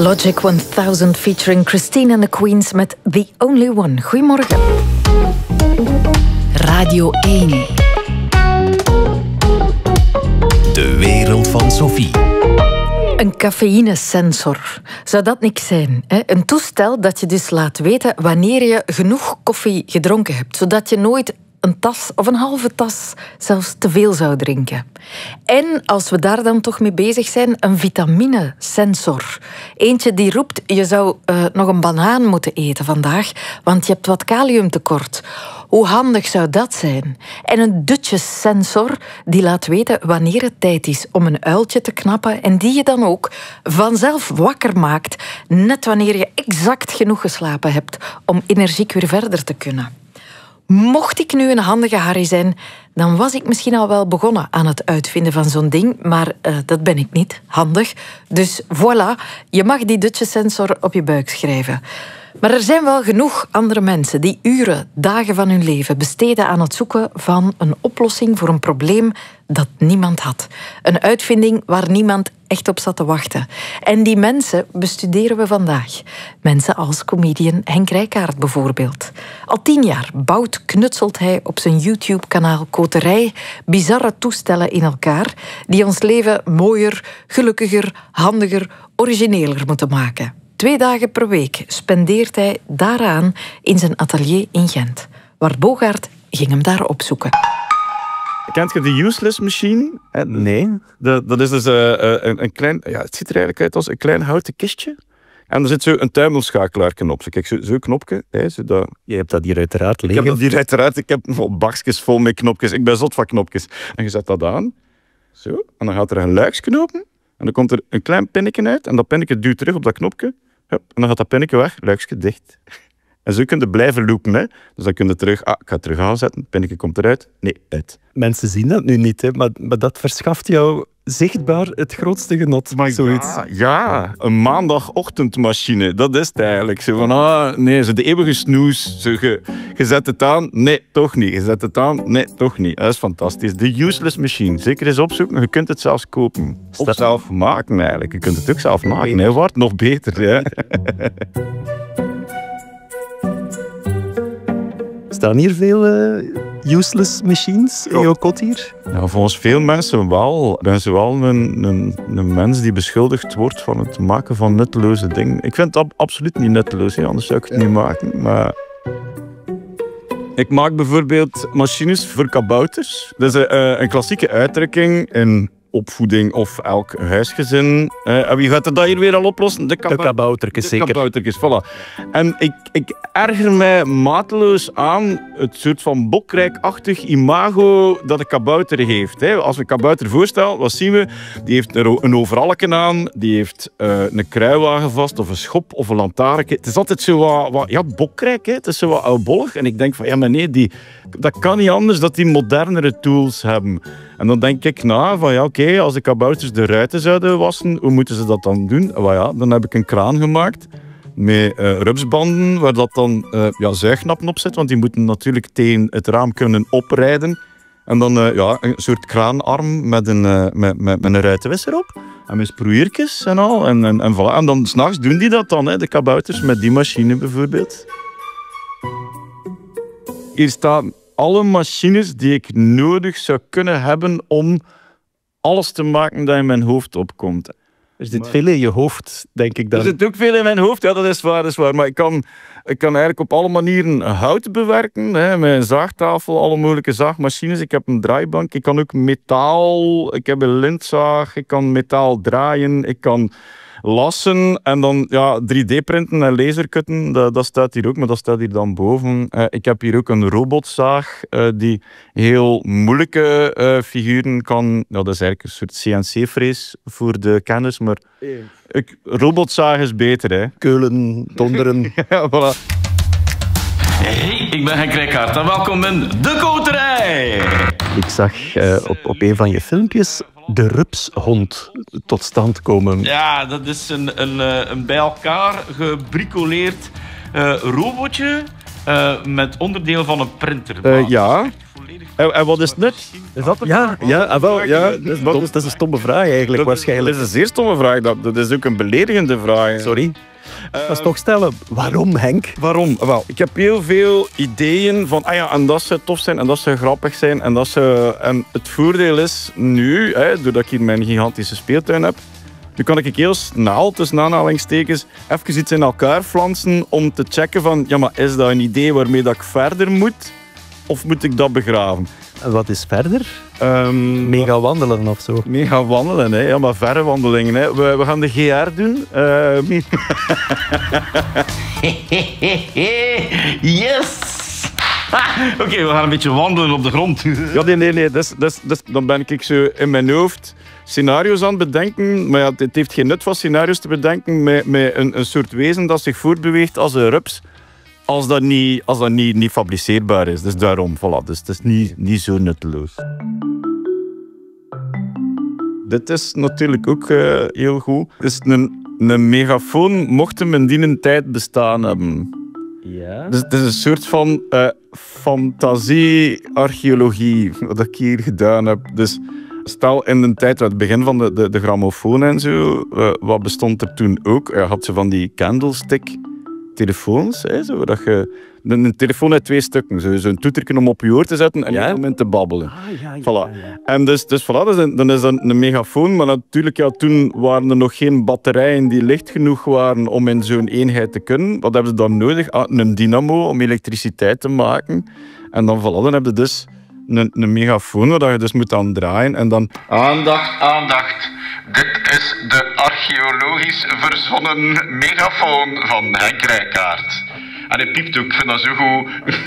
Logic 1000 featuring Christine and the Queens met The Only One. Goedemorgen. Radio 1. De wereld van Sophie. Een cafeïnesensor. Zou dat niks zijn? Hè? Een toestel dat je dus laat weten wanneer je genoeg koffie gedronken hebt, zodat je nooit een tas of een halve tas zelfs te veel zou drinken. En als we daar dan toch mee bezig zijn, een vitaminesensor. Eentje die roept, je zou nog een banaan moeten eten vandaag, want je hebt wat kaliumtekort. Hoe handig zou dat zijn? En een dutjessensor die laat weten wanneer het tijd is om een uiltje te knappen en die je dan ook vanzelf wakker maakt, net wanneer je exact genoeg geslapen hebt om energiek weer verder te kunnen. Mocht ik nu een handige Harry zijn, dan was ik misschien al wel begonnen aan het uitvinden van zo'n ding, maar dat ben ik niet. Handig. Dus voilà, je mag die dutjessensor op je buik schrijven. Maar er zijn wel genoeg andere mensen die uren, dagen van hun leven besteden aan het zoeken van een oplossing voor een probleem dat niemand had. Een uitvinding waar niemand echt op zat te wachten. En die mensen bestuderen we vandaag. Mensen als comedian Henk Rijkaard bijvoorbeeld. Al 10 jaar knutselt hij op zijn YouTube-kanaal Koterij bizarre toestellen in elkaar die ons leven mooier, gelukkiger, handiger, origineler moeten maken. 2 dagen per week spendeert hij daaraan in zijn atelier in Gent. Bart Bogaert ging hem daar opzoeken. Kent je de Useless Machine? Nee. Dat is dus een klein... Ja, het ziet er eigenlijk uit als een klein houten kistje. En er zit zo een tuimelschakelaar op. Kijk, zo'n knopje. Zo Je hebt dat hier uiteraard liggen. Ik heb dat hier uiteraard. Ik heb nog bakjes vol met knopjes. Ik ben zot van knopjes. En je zet dat aan. Zo. En dan gaat er een luiksje open. En dan komt er een klein pinnetje uit. En dat pinnetje duwt terug op dat knopje. Hup, en dan gaat dat pinnetje weg. Luiksje dicht. En zo kun je blijven loopen. Hè. Dus dan kun je terug... ik ga het terug aanzetten. Het pinnetje komt eruit. Nee, uit. Mensen zien dat nu niet, hè, maar dat verschaft jou zichtbaar het grootste genot. Maar zoiets. Ja, een maandagochtendmachine. Dat is het eigenlijk. Zo van, nee, de eeuwige snoes. Zo, je zet het aan. Nee, toch niet. Je zet het aan. Nee, toch niet. Dat is fantastisch. De Useless Machine. Zeker eens opzoeken. Je kunt het zelfs kopen. Of zelf maken eigenlijk. Je kunt het ook zelf maken. Hij wordt nog beter. Ja. Staan hier veel useless machines in jouw kot hier? Ja, volgens veel mensen wel. Ik ben zowel een mens die beschuldigd wordt van het maken van nutteloze dingen. Ik vind het absoluut niet nutteloos, anders zou ik het niet maken. Maar... Ik maak bijvoorbeeld machines voor kabouters. Dat is een klassieke uitdrukking in opvoeding of elk huisgezin. En wie gaat dat hier weer al oplossen? De kaboutertjes, zeker. De kaboutertjes, voilà. En ik erger mij mateloos aan het soort van bokrijkachtig imago dat een kabouter heeft. Hè. Als we een kabouter voorstellen, wat zien we? Die heeft een overalletje aan, die heeft een kruiwagen vast, of een schop, of een lantaarnke. Het is altijd zo wat bokrijk, hè. Het is zo wat oudbollig. En ik denk van, ja, maar nee, dat kan niet anders dat die modernere tools hebben. En dan denk ik van ja, oké, als de kabouters de ruiten zouden wassen, hoe moeten ze dat dan doen? Dan heb ik een kraan gemaakt met rupsbanden, waar dat dan zuignappen op zit, want die moeten natuurlijk tegen het raam kunnen oprijden. En dan een soort kraanarm met een ruitenwisser op. En met sproeiertjes en al. En voilà. En dan 's nachts doen die dat dan, hè, de kabouters, met die machine bijvoorbeeld. Hier staan alle machines die ik nodig zou kunnen hebben om alles te maken dat in mijn hoofd opkomt. Er zit veel in je hoofd, denk ik dan. Er zit ook veel in mijn hoofd, ja, dat is waar. Maar ik kan eigenlijk op alle manieren hout bewerken, hè, met een zaagtafel, alle mogelijke zaagmachines. Ik heb een draaibank, ik kan ook metaal, ik heb een lintzaag, ik kan metaal draaien, ik kan lassen en dan 3D-printen en lasercutten, dat staat hier ook, maar dat staat hier dan boven. Ik heb hier ook een robotzaag die heel moeilijke figuren kan... dat is eigenlijk een soort CNC-frees voor de kennis, maar robotzaag is beter, hè. Keulen, donderen. Ja, voilà. Hey, ik ben Henk Rijkaard en welkom in De Koterij. Ik zag op een van je filmpjes de rupshond tot stand komen. Ja, dat is een bij elkaar gebricoleerd robotje met onderdeel van een printer. Ja. En wat is het nut? Is dat Wel, ja, dat is een stomme vraag eigenlijk, waarschijnlijk. Dat is een zeer stomme vraag. Dat is ook een beledigende vraag. Sorry. Dat is toch stellen. Waarom, Henk? Waarom? Wel, ik heb heel veel ideeën van, en dat zou tof zijn, en dat zou grappig zijn, en het voordeel is nu, doordat ik hier mijn gigantische speeltuin heb, nu kan ik heel snel, tussen aanhalingstekens, even iets in elkaar flansen om te checken van, maar is dat een idee waarmee dat ik verder moet, of moet ik dat begraven? En wat is verder? Mega wandelen of zo? Mega wandelen, hè. Ja, maar verre wandelingen. Hè. We gaan de GR doen. Yes! Oké, we gaan een beetje wandelen op de grond. Ja, nee. Dan ben ik zo in mijn hoofd scenario's aan het bedenken. Maar ja, het heeft geen nut van scenario's te bedenken met een soort wezen dat zich voortbeweegt als een rups. Als dat niet fabriceerbaar is. Dus daarom, voilà. Dus het is niet zo nutteloos. Dit is natuurlijk ook heel goed. Het is een megafoon, mocht hem in die tijd bestaan hebben. Ja. Dus het is een soort van fantasie-archeologie wat ik hier gedaan heb. Dus stel in de tijd, het begin van de grammofoon en zo, wat bestond er toen ook? Je had ze van die candlestick telefoons, zo, dat je een telefoon uit 2 stukken, zo'n toeterken om op je oor te zetten en een moment te babbelen. Voilà. En dus voilà, dan is dat een megafoon, maar natuurlijk, toen waren er nog geen batterijen die licht genoeg waren om in zo'n eenheid te kunnen. Wat hebben ze dan nodig? Een dynamo om elektriciteit te maken. En dan dan heb je dus een megafoon waar je dus moet aan draaien en dan... Aandacht. Dit is de archeologisch verzonnen megafoon van Henk Rijkaard. En hij piept ook, ik vind dat zo goed.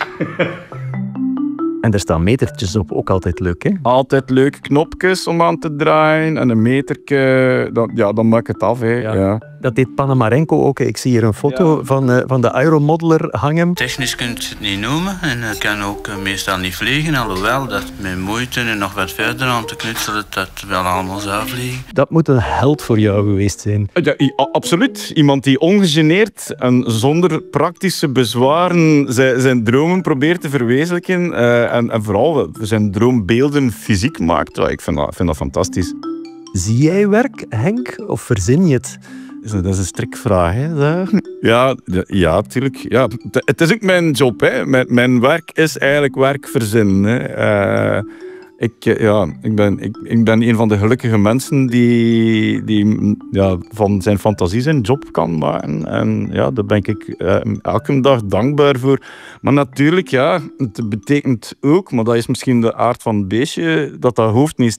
En er staan metertjes op, ook altijd leuk, hè? Altijd leuke knopjes om aan te draaien en een metertje, dan maak ik het af. Hè. Ja. Dat deed Panamarenko ook. Ik zie hier een foto van de aeromodeler hangen. Technisch kun je het niet noemen en ik kan ook meestal niet vliegen, alhoewel dat met moeite en nog wat verder aan te knutselen dat wel allemaal zou vliegen. Dat moet een held voor jou geweest zijn. Ja, absoluut. Iemand die ongegeneerd en zonder praktische bezwaren zijn dromen probeert te verwezenlijken en vooral zijn droombeelden fysiek maakt. Ja, ik vind dat fantastisch. Zie jij werk, Henk, of verzin je het? Dat is een strikvraag, hè? Ja, natuurlijk. Ja, het is ook mijn job, hè. Mijn werk is eigenlijk werk verzinnen. Hè. Ik ben een van de gelukkige mensen die van zijn fantasie zijn job kan maken. En ja, daar ben ik elke dag dankbaar voor. Maar natuurlijk, het betekent ook, maar dat is misschien de aard van het beestje, dat hoofd niet